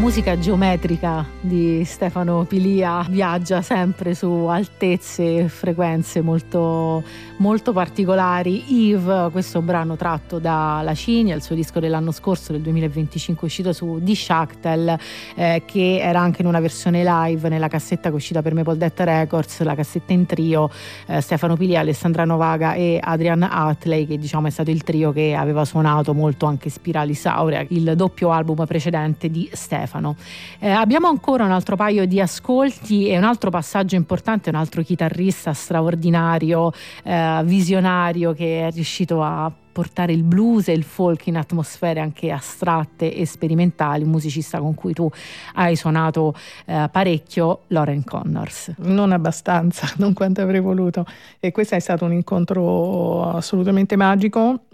musica geometrica di Stefano Pilia viaggia sempre su altezze e frequenze molto, molto particolari. Yves, questo brano tratto da La Cinia, il suo disco dell'anno scorso, del 2025, uscito su Die Schachtel, che era anche in una versione live nella cassetta che è uscita per Maple Death Records, la cassetta in trio, Stefano Pilia, Alessandra Novaga e Adrian Atley, che diciamo è stato il trio che aveva suonato molto anche Spirali Saurea, il doppio album precedente di Stefano. Abbiamo ancora un altro paio di ascolti e un altro passaggio importante, un altro chitarrista straordinario, visionario, che è riuscito a portare il blues e il folk in atmosfere anche astratte e sperimentali, un musicista con cui tu hai suonato parecchio, Loren Connors. Non abbastanza, non quanto avrei voluto, e questo è stato un incontro assolutamente magico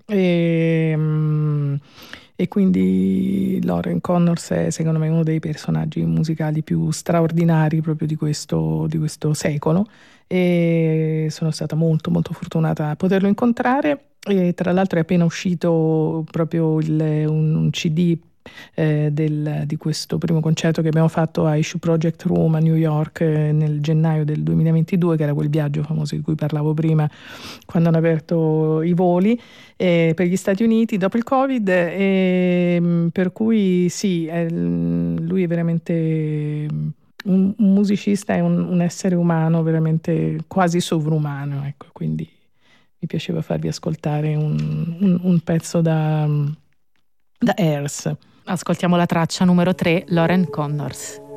e quindi Loren Connors è secondo me uno dei personaggi musicali più straordinari proprio di questo secolo, e sono stata molto molto fortunata a poterlo incontrare. E tra l'altro è appena uscito proprio un CD di questo primo concerto che abbiamo fatto a Issue Project Room a New York nel gennaio del 2022, che era quel viaggio famoso di cui parlavo prima, quando hanno aperto i voli per gli Stati Uniti dopo il Covid, per cui sì, lui è veramente un musicista, è un essere umano veramente quasi sovrumano, ecco, quindi mi piaceva farvi ascoltare un pezzo da Airs. Ascoltiamo la traccia numero 3, Loren Connors.